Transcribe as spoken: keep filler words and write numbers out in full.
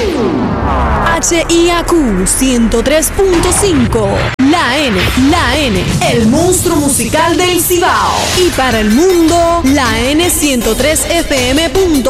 H I A Q ciento tres punto cinco. La N, la N, el monstruo musical del Cibao. Y para el mundo, la N ciento tres F M punto